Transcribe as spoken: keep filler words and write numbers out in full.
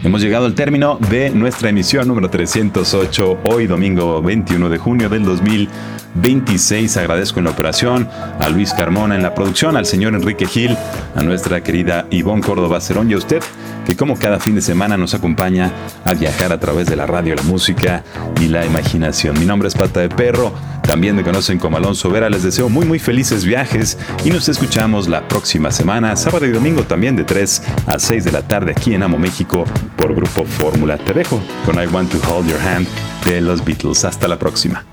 Hemos llegado al término de nuestra emisión número trescientos ocho, hoy domingo veintiuno de junio del dos mil veintiséis. Agradezco en la operación a Luis Carmona en la producción, al señor Enrique Gil, a nuestra querida Ivonne Córdoba Cerón y a usted, que como cada fin de semana nos acompaña a viajar a través de la radio, la música y la imaginación. Mi nombre es Pata de Perro, también me conocen como Alonso Vera. Les deseo muy muy felices viajes y nos escuchamos la próxima semana, sábado y domingo también de tres a seis de la tarde aquí en Amo México por Grupo Fórmula. Te dejo con I Want to Hold Your Hand de los Beatles. Hasta la próxima.